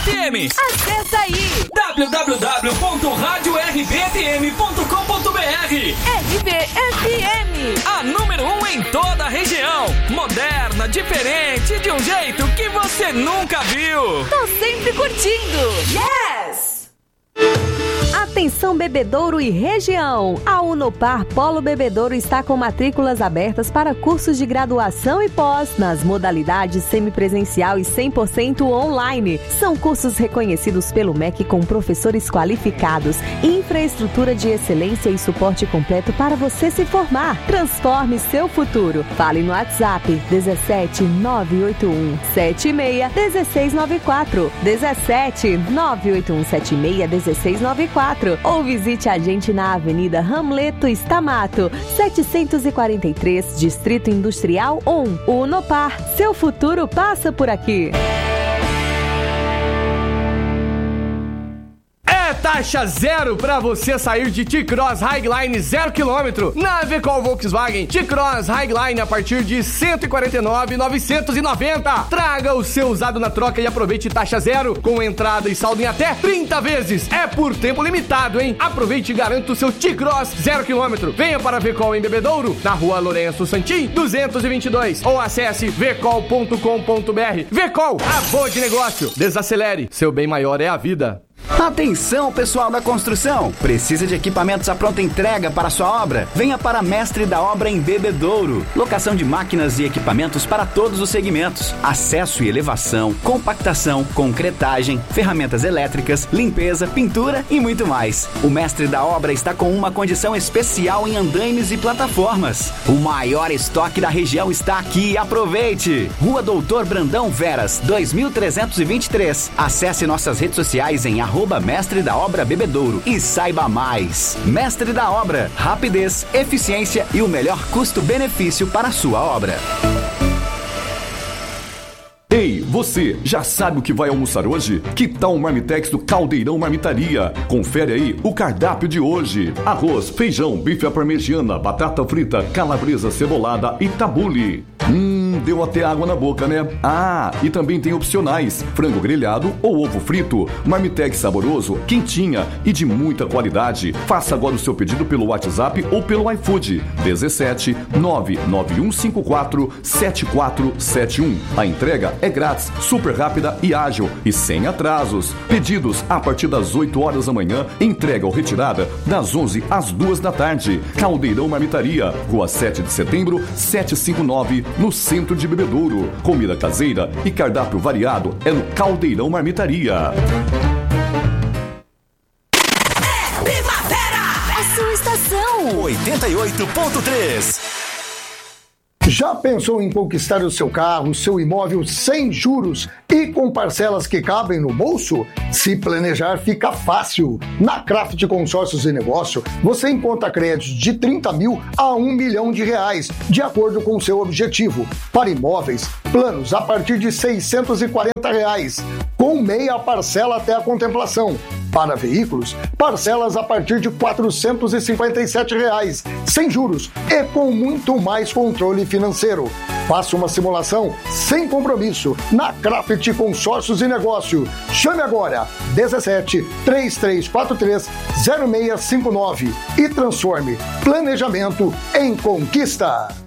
FM. Acessa aí www.radiorb.fm.com.br. RBFM, a número 1 em toda a região. Moderna, diferente, de um jeito que você nunca viu. Tô sempre curtindo. Yes! Atenção Bebedouro e região! A Unopar Polo Bebedouro está com matrículas abertas para cursos de graduação e pós nas modalidades semipresencial e 100% online. São cursos reconhecidos pelo MEC com professores qualificados, infraestrutura de excelência e suporte completo para você se formar. Transforme seu futuro. Fale no WhatsApp 17 981 76 1694 17 981 76 1694 ou visite a gente na Avenida Hamleto Stamato, 743, Distrito Industrial 1. Unopar, seu futuro passa por aqui. Taxa zero pra você sair de T-Cross Highline 0 km na Vecol Volkswagen. T-Cross Highline a partir de R$ 149.990. Traga o seu usado na troca e aproveite taxa zero com entrada e saldo em até 30 vezes. É por tempo limitado, hein? Aproveite e garanta o seu T-Cross 0 km. Venha para a Vecol em Bebedouro, na rua Lourenço Santim, 222. Ou acesse vecol.com.br. Vecol, a boa de negócio. Desacelere, seu bem maior é a vida. Atenção, pessoal da construção! Precisa de equipamentos à pronta entrega para sua obra? Venha para Mestre da Obra em Bebedouro. Locação de máquinas e equipamentos para todos os segmentos. Acesso e elevação, compactação, concretagem, ferramentas elétricas, limpeza, pintura e muito mais. O Mestre da Obra está com uma condição especial em andaimes e plataformas. O maior estoque da região está aqui. Aproveite! Rua Doutor Brandão Veras, 2323. Acesse nossas redes sociais em @Mestre da Obra Bebedouro e saiba mais. Mestre da Obra, rapidez, eficiência e o melhor custo-benefício para a sua obra. Ei, você, já sabe o que vai almoçar hoje? Que tal o Marmitex do Caldeirão Marmitaria? Confere aí o cardápio de hoje. Arroz, feijão, bife à parmegiana, batata frita, calabresa cebolada e tabule. Deu até água na boca, né? Ah, e também tem opcionais: frango grelhado ou ovo frito. Marmitex saboroso, quentinha e de muita qualidade. Faça agora o seu pedido pelo WhatsApp ou pelo iFood. 17 99154 7471. A entrega é grátis, super rápida e ágil e sem atrasos. Pedidos a partir das 8 horas da manhã, entrega ou retirada das 11 às 2 da tarde. Caldeirão Marmitaria, Rua 7 de Setembro, 759, no centro de Bebedouro. Comida caseira e cardápio variado é no Caldeirão Marmitaria. Primavera! A sua estação! 88.3. Já pensou em conquistar o seu carro, seu imóvel sem juros e com parcelas que cabem no bolso? Se planejar fica fácil. Na Craft Consórcios e Negócio, você encontra créditos de 30 mil a R$1 milhão, de acordo com o seu objetivo. Para imóveis, planos a partir de R$640, com meia parcela até a contemplação. Para veículos, parcelas a partir de R$457, sem juros e com muito mais controle financeiro. Faça uma simulação sem compromisso na Craft Consórcios e Negócio. Chame agora 17 3343 0659 e transforme planejamento em conquista.